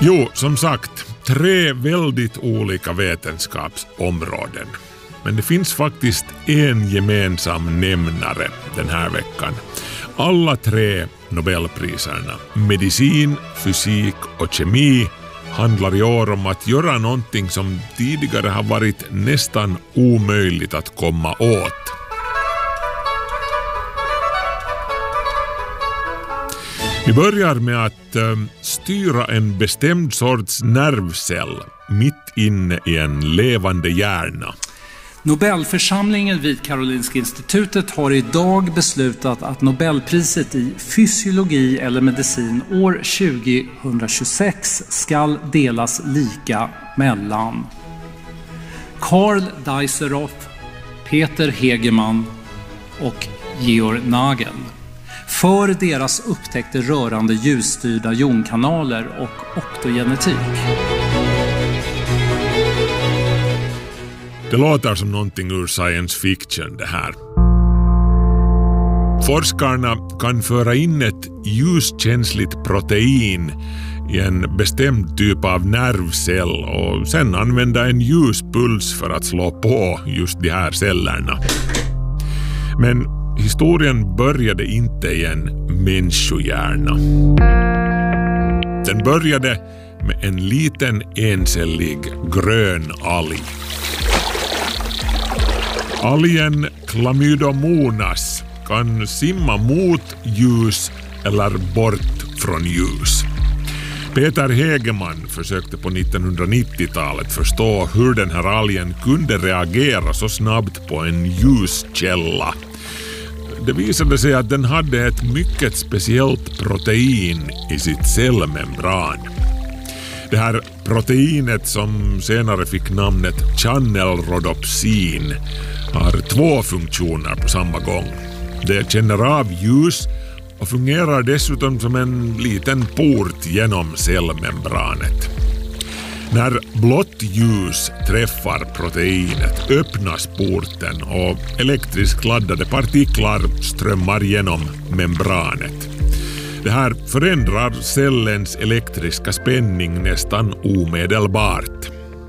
Jo, som sagt, 3 väldigt olika vetenskapsområden. Men det finns faktiskt en gemensam nämnare den här veckan. Alla 3 Nobelpriserna, medicin, fysik och kemi, handlar i år om att göra någonting som tidigare har varit nästan omöjligt att komma åt. Vi börjar med att styra en bestämd sorts nervcell mitt inne i en levande hjärna. Nobelförsamlingen vid Karolinska institutet har idag beslutat att Nobelpriset i fysiologi eller medicin år 2026 ska delas lika mellan Karl Dijsselhoff, Peter Hegemann och Georg Nagel för deras upptäckter rörande ljusstyrda jonkanaler och optogenetik. Det låter som någonting ur science fiction det här. Forskarna kan föra in ett ljuskänsligt protein i en bestämd typ av nervcell och sen använda en ljuspuls för att slå på just de här cellerna. Men historien började inte i en människohjärna. Den började med en liten encellig grön alg. Algen Chlamydomonas kan simma mot ljus eller bort från ljus. Peter Hegemann försökte på 1990-talet förstå hur den här algen kunde reagera så snabbt på en ljuskälla. Det visade sig att den hade ett mycket speciellt protein i sitt cellmembran. Det här proteinet som senare fick namnet channelrhodopsin har 2 funktioner på samma gång. Det känner av ljus och fungerar dessutom som en liten port genom cellmembranet. När blått ljus träffar proteinet öppnas porten och elektriskt laddade partiklar strömmar genom membranet. Det här förändrar cellens elektriska spänning nästan omedelbart.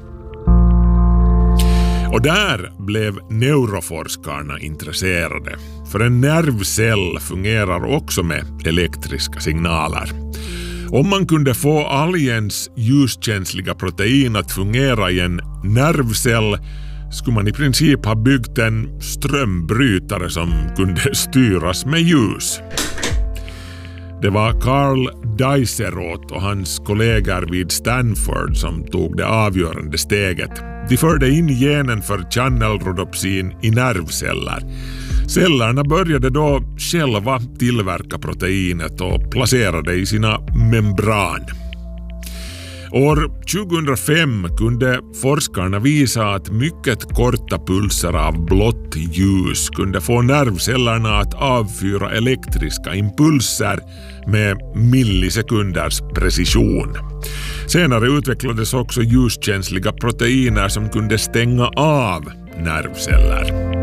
Och där blev neuroforskarna intresserade. För en nervcell fungerar också med elektriska signaler. Om man kunde få algens ljuskänsliga protein att fungera i en nervcell skulle man i princip ha byggt en strömbrytare som kunde styras med ljus. Det var Karl Dijsselhoff och hans kollegor vid Stanford som tog det avgörande steget. De förde in genen för channelrhodopsin i nervceller. Cellerna började då själva tillverka proteinet och placerade i sina membran. År 2005 kunde forskarna visa att mycket korta pulser av blått ljus kunde få nervcellerna att avfyra elektriska impulser med millisekunders precision. Senare utvecklades också ljuskänsliga proteiner som kunde stänga av nervceller.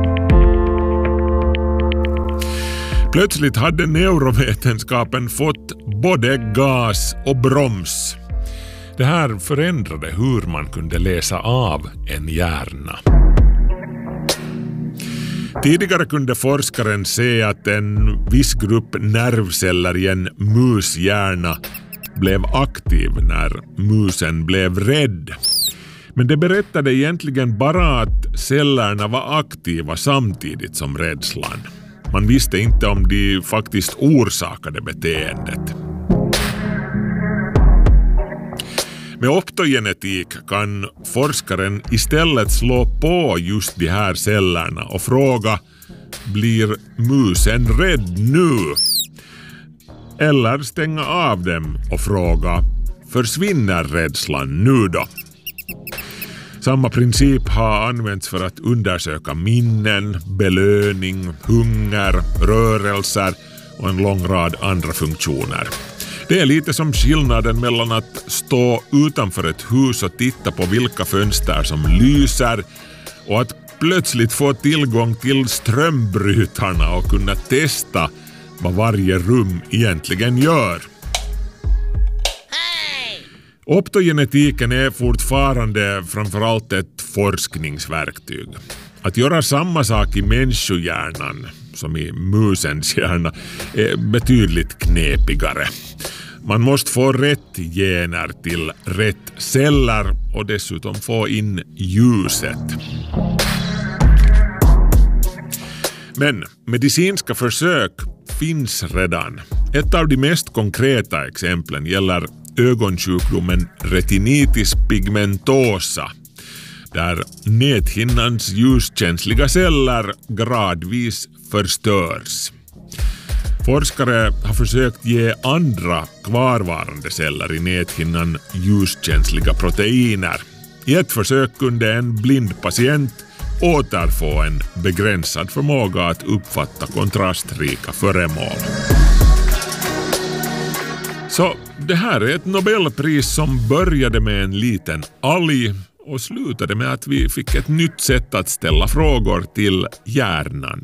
Plötsligt hade neurovetenskapen fått både gas och broms. Det här förändrade hur man kunde läsa av en hjärna. Tidigare kunde forskaren se att en viss grupp nervceller i en mushjärna blev aktiv när musen blev rädd. Men det berättade egentligen bara att cellerna var aktiva samtidigt som rädslan. Man visste inte om de faktiskt orsakade beteendet. Med optogenetik kan forskaren istället slå på just de här cellerna och fråga: blir musen rädd nu? Eller stänga av dem och fråga: försvinner rädslan nu då? Samma princip har använts för att undersöka minnen, belöning, hunger, rörelser och en lång rad andra funktioner. Det är lite som skillnaden mellan att stå utanför ett hus och titta på vilka fönster som lyser och att plötsligt få tillgång till strömbrytarna och kunna testa vad varje rum egentligen gör. Optogenetiken är fortfarande framförallt ett forskningsverktyg. Att göra samma sak i människohjärnan som i musens hjärna är betydligt knepigare. Man måste få rätt gener till rätt celler och dessutom få in ljuset. Men medicinska försök finns redan. Ett av de mest konkreta exemplen gäller ögonsjukdomen retinitis pigmentosa, där näthinnans ljuskänsliga celler gradvis förstörs. Forskare har försökt ge andra kvarvarande celler i näthinnan ljuskänsliga proteiner. I ett försök kunde en blind patient återfå en begränsad förmåga att uppfatta kontrastrika föremål. Så det här är ett Nobelpris som började med en liten alg och slutade med att vi fick ett nytt sätt att ställa frågor till hjärnan.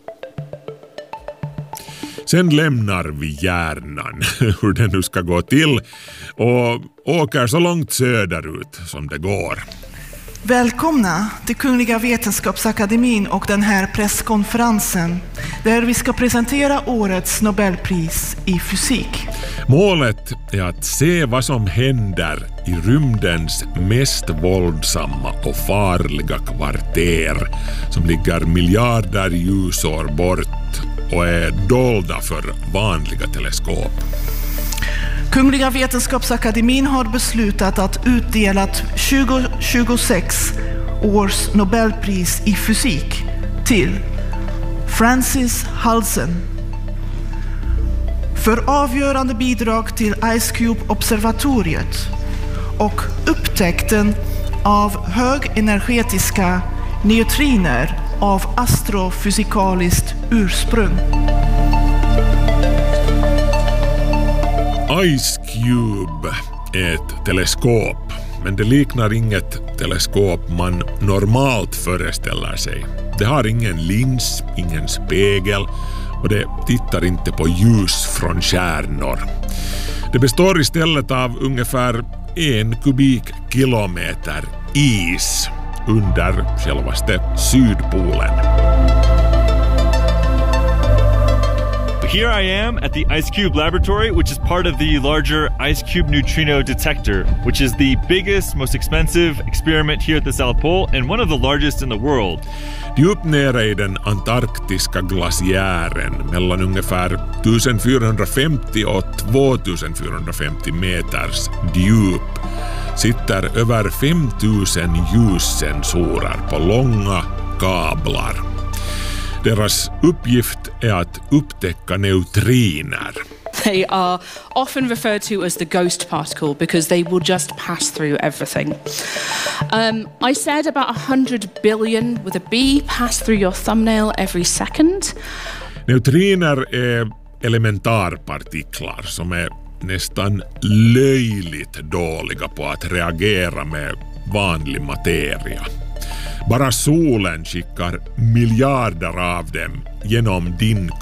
Sen lämnar vi hjärnan, hur det nu ska gå till, och åker så långt söderut som det går. Välkomna till Kungliga Vetenskapsakademin och den här presskonferensen där vi ska presentera årets Nobelpris i fysik. Målet är att se vad som händer i rymdens mest våldsamma och farliga kvarter som ligger miljarder ljusår bort och är dolda för vanliga teleskop. Kungliga Vetenskapsakademin har beslutat att utdela 2026 års Nobelpris i fysik till Francis Halsen för avgörande bidrag till Ice Cube-observatoriet och upptäckten av högenergetiska neutriner av astrofysikaliskt ursprung. Ice Cube är ett teleskop, men det liknar inget teleskop man normalt föreställer sig. Det har ingen lins, ingen spegel och det tittar inte på ljus från stjärnor. Det består istället av ungefär 1 kubikkilometer is under självaste Sydpolen. Here I am at the Ice Cube Laboratory, which is part of the larger Ice Cube Neutrino Detector, which is the biggest, most expensive experiment here at the South Pole and one of the largest in the world. Djupt nere i den antarktiska glaciären mellan ungefär 1450 och 2450 meters djup sitter över 5000 ljussensorer på långa kablar. Deras uppgift är att upptäcka neutriner. They are often referred to as the ghost particle because they will just pass through everything. I said about 100 billion with a B pass through your thumbnail every second. Neutriner är elementarpartiklar som är nästan löjligt dåliga på att reagera med vanlig materia. Bara solen skickar miljarder av dem genom din